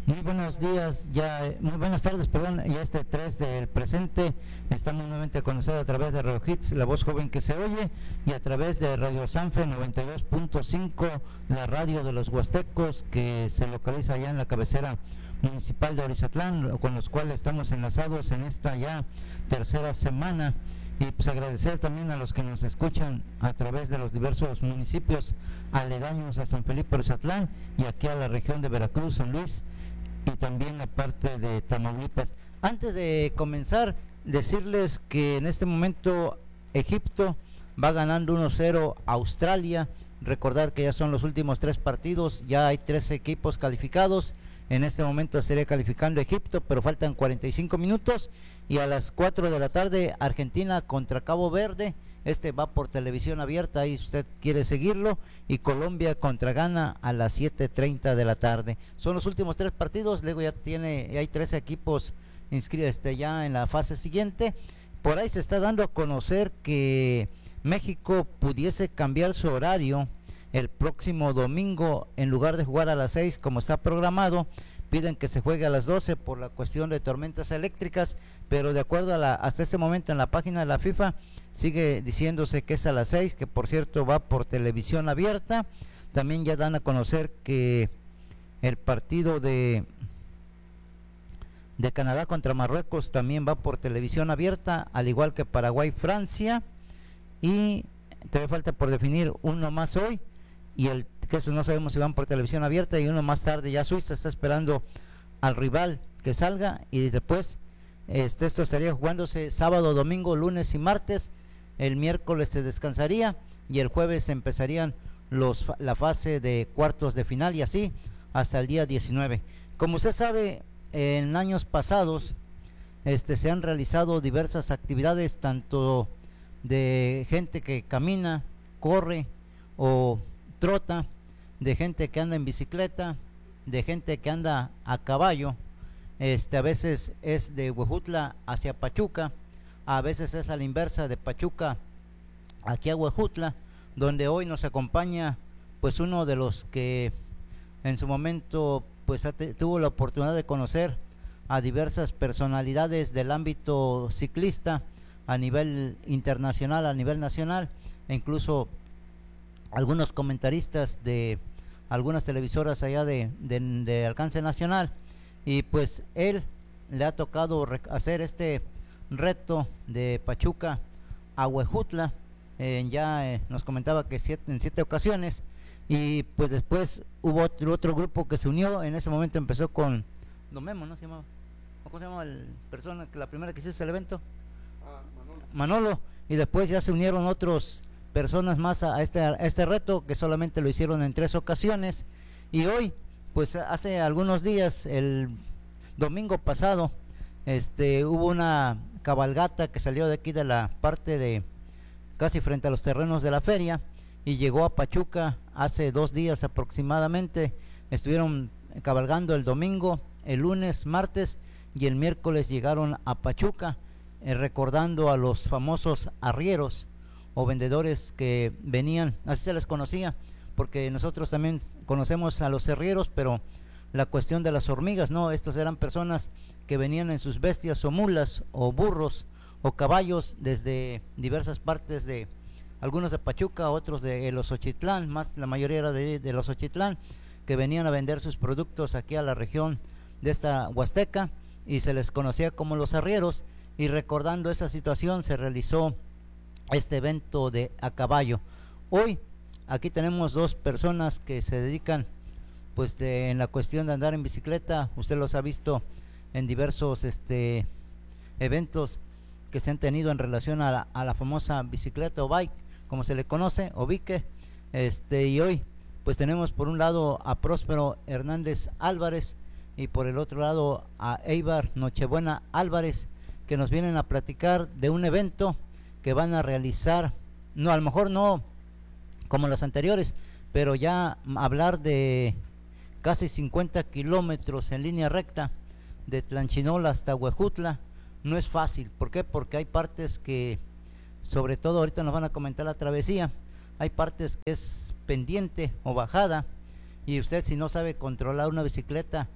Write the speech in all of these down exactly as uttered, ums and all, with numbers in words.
Muy buenos días, ya, muy buenas tardes, perdón, ya este tres del presente, estamos nuevamente con ustedes a través de Radio Hits, la voz joven que se oye, y a través de Radio Sanfe noventa y dos punto cinco, la radio de los Huastecos, que se localiza allá en la cabecera municipal de Orizatlán, con los cuales estamos enlazados en esta ya tercera semana. Y pues agradecer también a los que nos escuchan a través de los diversos municipios aledaños a San Felipe Orizatlán y aquí a la región de Veracruz, San Luis, y también la parte de Tamaulipas. Antes de comenzar, decirles que en este momento Egipto va ganando uno cero a Australia. Recordar que ya son los últimos tres partidos, ya hay tres equipos calificados. En este momento estaría calificando Egipto, pero faltan cuarenta y cinco minutos. Y a las cuatro de la tarde, Argentina contra Cabo Verde. Este va por televisión abierta, ahí si usted quiere seguirlo. Y Colombia contra Ghana a las siete treinta de la tarde. Son los últimos tres partidos, luego ya tiene, ya hay trece equipos inscritos este, ya en la fase siguiente. Por ahí se está dando a conocer que México pudiese cambiar su horario el próximo domingo, en lugar de jugar a las seis como está programado. Piden que se juegue a las doce por la cuestión de tormentas eléctricas, pero de acuerdo a la, hasta este momento en la página de la FIFA sigue diciéndose que es a las seis, que por cierto va por televisión abierta. También ya dan a conocer que el partido de de Canadá contra Marruecos también va por televisión abierta, al igual que Paraguay-Francia, y todavía falta por definir uno más hoy, y el que eso no sabemos si van por televisión abierta, y uno más tarde. Ya Suiza está esperando al rival que salga, y después este, esto estaría jugándose sábado, domingo, lunes y martes. El miércoles se descansaría y el jueves empezarían los la fase de cuartos de final, y así hasta el día diecinueve. Como usted sabe, en años pasados este, se han realizado diversas actividades, tanto de gente que camina, corre o trota, de gente que anda en bicicleta, de gente que anda a caballo. Este, a veces es de Huejutla hacia Pachuca, a veces es a la inversa, de Pachuca aquí a Huejutla, donde hoy nos acompaña pues uno de los que en su momento pues tuvo la oportunidad de conocer a diversas personalidades del ámbito ciclista a nivel internacional, a nivel nacional, e incluso algunos comentaristas de algunas televisoras allá de, de, de alcance nacional. Y pues él le ha tocado hacer este reto de Pachuca a Huejutla, eh, ya eh, nos comentaba que siete, en siete ocasiones. Y pues después hubo otro, otro grupo que se unió. En ese momento empezó con Don Memo, ¿no se llamaba? ¿Cómo se llama el persona que la primera que hizo el evento? Ah, Manolo. Manolo. Y después ya se unieron otros personas más a este, a este reto, que solamente lo hicieron en tres ocasiones. Y hoy, pues hace algunos días, el domingo pasado, este hubo una cabalgata que salió de aquí de la parte de casi frente a los terrenos de la feria y llegó a Pachuca hace dos días aproximadamente. Estuvieron cabalgando el domingo, el lunes, martes y el miércoles llegaron a Pachuca, eh, recordando a los famosos arrieros o vendedores que venían, así se les conocía, porque nosotros también conocemos a los arrieros, pero la cuestión de las hormigas, no, estos eran personas que venían en sus bestias o mulas o burros o caballos desde diversas partes, de algunos de Pachuca, otros de los Ochitlán, más la mayoría era de, de los Ochitlán, que venían a vender sus productos aquí a la región de esta Huasteca, y se les conocía como los arrieros. Y recordando esa situación se realizó este evento de a caballo. Hoy aquí tenemos dos personas que se dedican pues de, en la cuestión de andar en bicicleta. Usted los ha visto en diversos este eventos que se han tenido en relación a la, a la famosa bicicleta o bike, como se le conoce, o bique. Este, y hoy pues tenemos por un lado a Próspero Hernández Álvarez y por el otro lado a Eibar Nochebuena Álvarez, que nos vienen a platicar de un evento que van a realizar, no, a lo mejor no como los anteriores, pero ya hablar de casi cincuenta kilómetros en línea recta de Tlanchinola hasta Huejutla no es fácil. ¿Por qué? Porque hay partes que, sobre todo ahorita nos van a comentar la travesía, hay partes que es pendiente o bajada, y usted si no sabe controlar una bicicleta,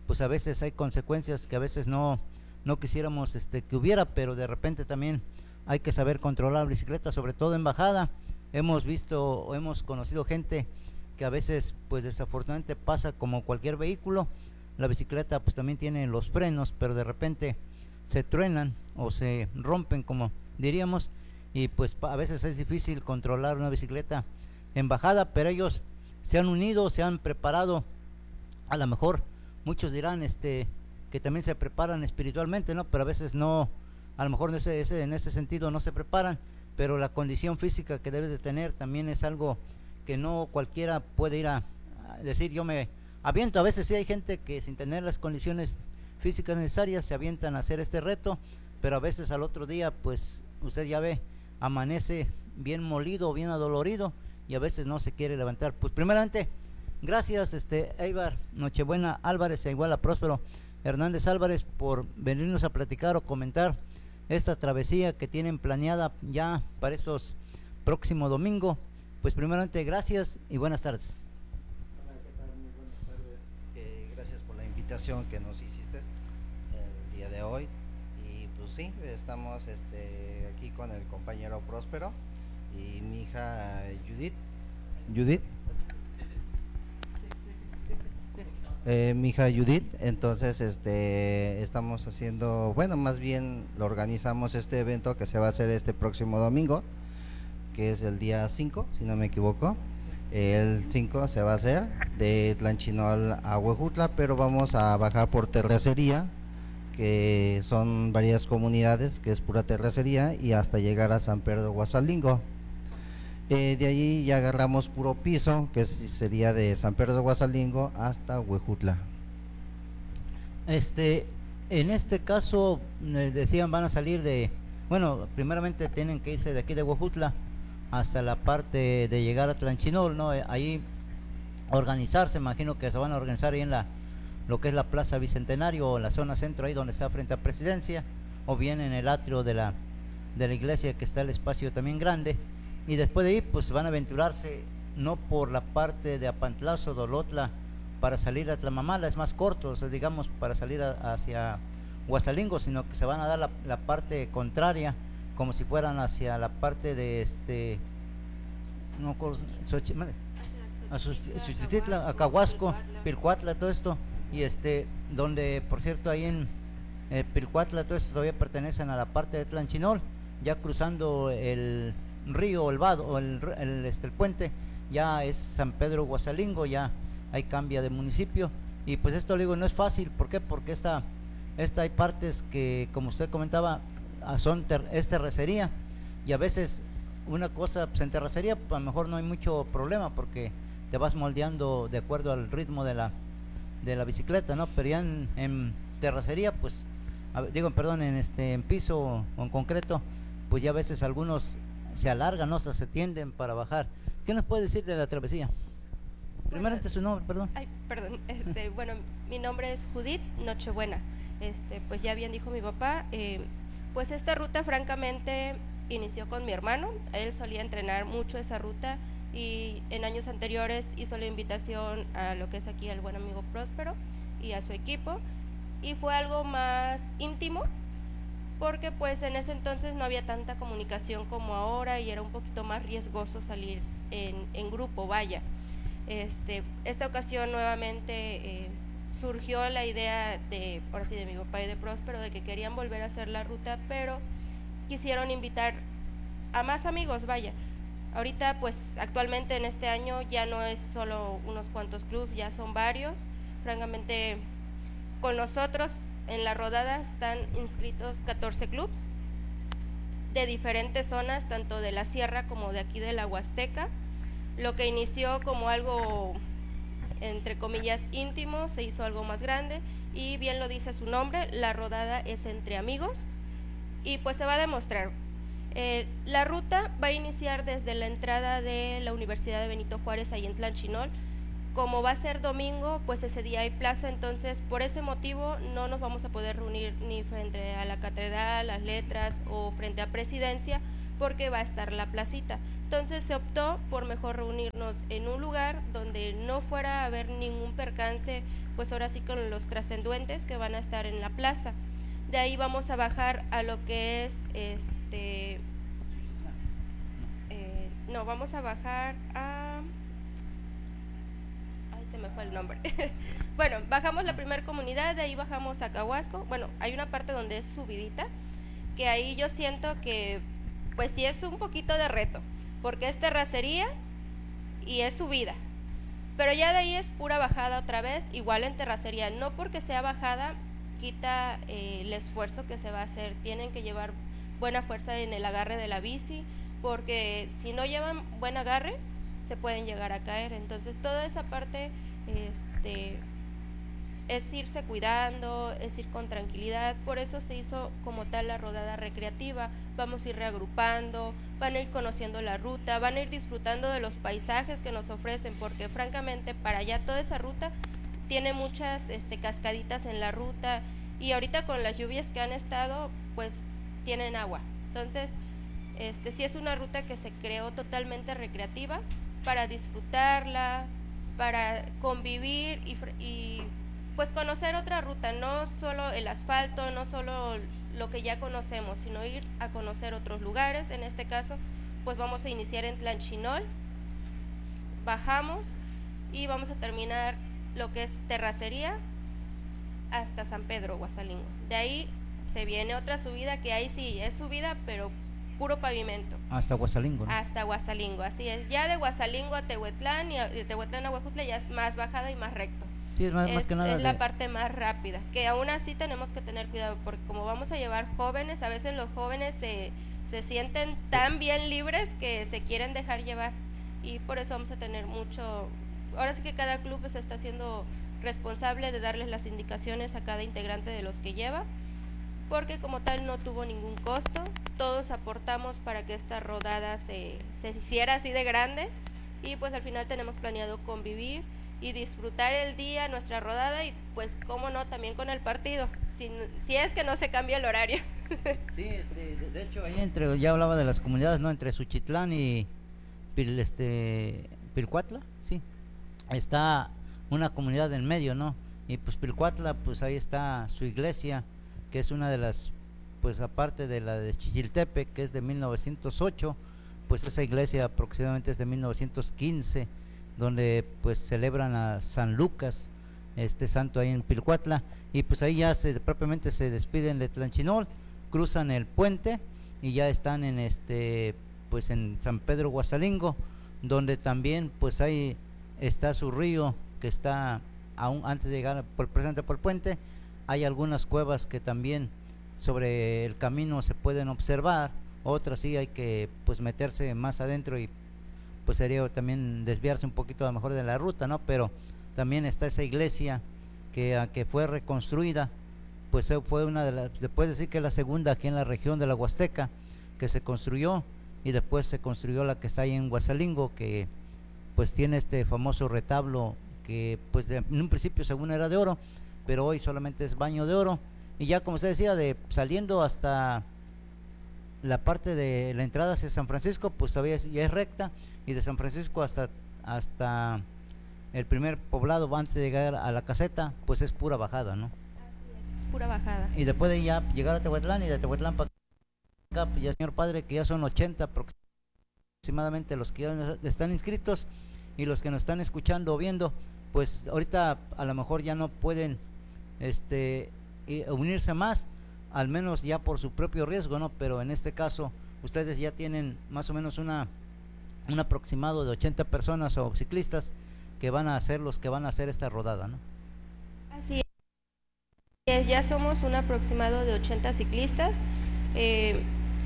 pues a veces hay consecuencias que a veces no, no quisiéramos este, que hubiera, pero de repente también hay que saber controlar la bicicleta, sobre todo en bajada. Hemos visto o hemos conocido gente que a veces pues desafortunadamente pasa como cualquier vehículo, la bicicleta pues también tiene los frenos, pero de repente se truenan o se rompen, como diríamos, y pues a veces es difícil controlar una bicicleta en bajada, pero ellos se han unido, se han preparado. A lo mejor muchos dirán este que también se preparan espiritualmente, ¿no? Pero a veces no, a lo mejor en ese, ese, en ese sentido no se preparan, pero la condición física que debe de tener también es algo que no cualquiera puede ir a, a decir yo me aviento. A veces sí hay gente que sin tener las condiciones físicas necesarias se avientan a hacer este reto, pero a veces al otro día pues usted ya ve, amanece bien molido, bien adolorido, y a veces no se quiere levantar. Pues primeramente, gracias este Eibar Nochebuena Álvarez e igual a Próspero Hernández Álvarez por venirnos a platicar o comentar esta travesía que tienen planeada ya para esos próximo domingo. Pues primeramente gracias y buenas tardes. Hola, ¿qué tal? Muy buenas tardes. Eh, gracias por la invitación que nos hiciste el día de hoy. Y pues sí, estamos este, aquí con el compañero Próspero y mi hija Judith. Judith. Eh, mi hija Judith, entonces este estamos haciendo, bueno, más bien lo organizamos este evento que se va a hacer este próximo domingo, que es el día cinco, si no me equivoco. El cinco se va a hacer de Tlanchinol a Huejutla, pero vamos a bajar por terracería, que son varias comunidades, que es pura terracería, y hasta llegar a San Pedro Guasalingo. Eh, de allí ya agarramos puro piso, que sería de San Pedro de Guasalingo hasta Huejutla. Este, en este caso eh, decían van a salir de, bueno, primeramente tienen que irse de aquí de Huejutla hasta la parte de llegar a Tlanchinol, ¿no? Eh, ahí organizarse, imagino que se van a organizar ahí en la, lo que es la Plaza Bicentenario o la zona centro, ahí donde está frente a Presidencia, o bien en el atrio de la, de la iglesia, que está el espacio también grande. Y después de ahí pues van a aventurarse no por la parte de Apantlazo, Dolotla, para salir a Tlamamala, es más corto, o sea, digamos, para salir a, hacia Guasalingo, sino que se van a dar la, la parte contraria, como si fueran hacia la parte de este, no a Xochititla, a Cahuasco, Pilcuatla, todo esto, y este, donde por cierto ahí en eh, Pilcuatla, todo esto todavía pertenecen a la parte de Tlanchinol, ya cruzando el río, el vado, o el, el, este, el puente, ya es San Pedro Guasalingo, ya hay cambia de municipio. Y pues esto le digo, no es fácil. ¿Por qué? Porque esta, esta hay partes que, como usted comentaba, son ter, es terracería, y a veces una cosa pues en terracería pues, a lo mejor no hay mucho problema porque te vas moldeando de acuerdo al ritmo de la de la bicicleta, ¿no? Pero ya en, en terracería pues a, digo perdón en este en piso o en concreto, pues ya a veces algunos se alargan, ¿no? Hasta se tienden para bajar. ¿Qué nos puede decir de la travesía? Bueno, primeramente su nombre, perdón. Ay, perdón, este, bueno, mi nombre es Judith Nochebuena. Este, pues ya bien dijo mi papá, eh, pues esta ruta francamente inició con mi hermano. Él solía entrenar mucho esa ruta y en años anteriores hizo la invitación a lo que es aquí el buen amigo Próspero y a su equipo, y fue algo más íntimo, porque pues en ese entonces no había tanta comunicación como ahora y era un poquito más riesgoso salir en, en grupo, vaya. Este, esta ocasión nuevamente eh, surgió la idea de, ahora sí, de mi papá y de Próspero, de que querían volver a hacer la ruta, pero quisieron invitar a más amigos, vaya. Ahorita pues actualmente en este año ya no es solo unos cuantos clubes, ya son varios. Francamente con nosotros en la rodada están inscritos catorce clubes de diferentes zonas, tanto de la sierra como de aquí de la Huasteca. Lo que inició como algo entre comillas íntimo se hizo algo más grande, y bien lo dice su nombre, la rodada es entre amigos, y pues se va a demostrar. Eh, la ruta va a iniciar desde la entrada de la Universidad de Benito Juárez ahí en Tlanchinol. Como va a ser domingo, pues ese día hay plaza, entonces por ese motivo no nos vamos a poder reunir ni frente a la catedral, las letras o frente a Presidencia, porque va a estar la placita. Entonces se optó por mejor reunirnos en un lugar donde no fuera a haber ningún percance, pues ahora sí con los trascenduentes que van a estar en la plaza. De ahí vamos a bajar a lo que es este eh, no, vamos a bajar a ay, se me fue el nombre. Bueno, bajamos la primera comunidad, de ahí bajamos a Cahuasco. Bueno, hay una parte donde es subidita, que ahí yo siento que pues sí es un poquito de reto, porque es terracería y es subida, pero ya de ahí es pura bajada otra vez, igual en terracería. No porque sea bajada quita eh, el esfuerzo que se va a hacer. Tienen que llevar buena fuerza en el agarre de la bici, porque si no llevan buen agarre se pueden llegar a caer. Entonces toda esa parte este es irse cuidando, es ir con tranquilidad. Por eso se hizo como tal la rodada recreativa. Vamos a ir reagrupando, van a ir conociendo la ruta, van a ir disfrutando de los paisajes que nos ofrecen, porque francamente para allá toda esa ruta tiene muchas este, cascaditas en la ruta, y ahorita con las lluvias que han estado pues tienen agua. Entonces este sí es una ruta que se creó totalmente recreativa para disfrutarla, para convivir y, y pues conocer otra ruta, no solo el asfalto, no solo lo que ya conocemos, sino ir a conocer otros lugares. En este caso pues vamos a iniciar en Tlanchinol, bajamos y vamos a terminar lo que es terracería hasta San Pedro Guasalingo. De ahí se viene otra subida, que ahí sí es subida pero puro pavimento. Hasta Guasalingo, ¿no? Hasta Guasalingo, así es. Ya de Guasalingo a Tehuetlán y de Tehuetlán a Huejutla ya es más bajada y más recto. Sí, es más, es, más que nada es de... la parte más rápida, que aún así tenemos que tener cuidado, porque como vamos a llevar jóvenes, a veces los jóvenes se, se sienten tan bien libres que se quieren dejar llevar, y por eso vamos a tener mucho. Ahora sí que cada club se está haciendo responsable de darles las indicaciones a cada integrante de los que lleva, porque como tal no tuvo ningún costo. Todos aportamos para que esta rodada se, se hiciera así de grande, y pues al final tenemos planeado convivir y disfrutar el día, nuestra rodada, y pues cómo no, también con el partido, si, si es que no se cambia el horario. Sí, este, de, de hecho ahí entre, ya hablaba de las comunidades, ¿no? Entre Suchitlán y Pil, este, Pilcuatla, sí, está una comunidad en medio, ¿no? Y pues Pilcuatla, pues ahí está su iglesia, que es una de las, pues aparte de la de Chichiltepec, que es de mil novecientos ocho, pues esa iglesia aproximadamente es de mil novecientos quince, donde pues celebran a San Lucas, este santo ahí en Pilcuatla, y pues ahí ya se propiamente se despiden de Tlanchinol, cruzan el puente y ya están en este pues en San Pedro Guasalingo, donde también pues ahí está su río, que está aún antes de llegar por presente por el puente. Hay algunas cuevas que también sobre el camino se pueden observar, otras sí hay que pues meterse más adentro, y pues sería también desviarse un poquito a lo mejor de la ruta, ¿no? Pero también está esa iglesia que, que fue reconstruida, pues fue una de las, se puede decir que la segunda aquí en la región de la Huasteca que se construyó, y después se construyó la que está ahí en Guasalingo, que pues tiene este famoso retablo que pues de, en un principio según era de oro, pero hoy solamente es baño de oro. Y ya como usted decía, de saliendo hasta la parte de la entrada hacia San Francisco, pues todavía es, ya es recta, y de San Francisco hasta hasta el primer poblado antes de llegar a la caseta, pues es pura bajada, ¿no? Así es, es pura bajada. Y después de ya llegar a Tehuetlán, y de Tehuetlán para acá, pues ya señor padre, que ya son ochenta aproximadamente los que ya están inscritos, y los que nos están escuchando o viendo, pues ahorita a lo mejor ya no pueden este unirse más, al menos ya por su propio riesgo, ¿no? Pero en este caso ustedes ya tienen más o menos una un aproximado de ochenta personas o ciclistas que van a ser los que van a hacer esta rodada, ¿no? Así es, ya somos un aproximado de ochenta ciclistas. Eh,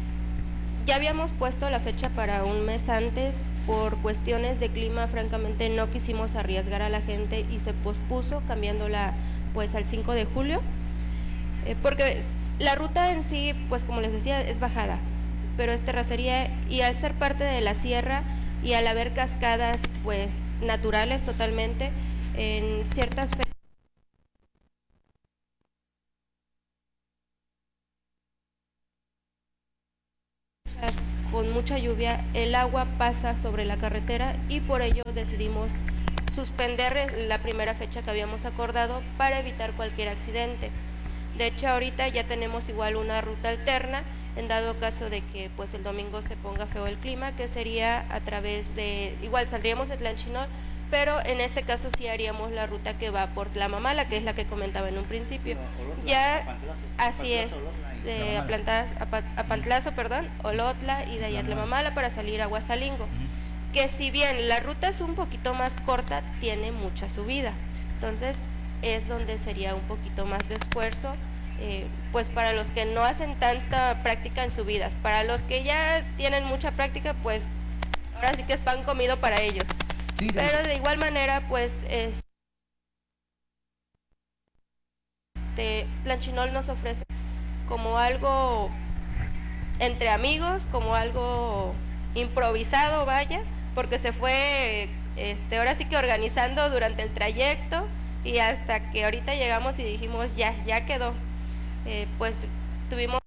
ya habíamos puesto la fecha para un mes antes, por cuestiones de clima francamente no quisimos arriesgar a la gente y se pospuso, cambiándola pues al cinco de julio, eh, porque la ruta en sí, pues como les decía, es bajada, pero es terracería, y al ser parte de la sierra y al haber cascadas pues naturales totalmente, en ciertas fechas con con mucha lluvia el agua pasa sobre la carretera y por ello decidimos suspender la primera fecha que habíamos acordado para evitar cualquier accidente. De hecho, ahorita ya tenemos igual una ruta alterna en dado caso de que pues el domingo se ponga feo el clima, que sería a través de, igual saldríamos de Tlanchinol, pero en este caso sí haríamos la ruta que va por Tlamamala, que es la que comentaba en un principio. Ya, así es, de Apantlazo, perdón, Olotla y de ahí a Tlamamala para salir a Guasalingo. Que si bien la ruta es un poquito más corta, tiene mucha subida. Entonces es donde sería un poquito más de esfuerzo, eh, pues para los que no hacen tanta práctica en subidas. Para los que ya tienen mucha práctica, pues ahora sí que es pan comido para ellos. Sí, pero de igual manera, pues es, este, Tlanchinol nos ofrece como algo entre amigos, como algo improvisado, vaya, porque se fue, este, ahora sí que organizando durante el trayecto y hasta que ahorita llegamos y dijimos ya, ya quedó. Eh, pues tuvimos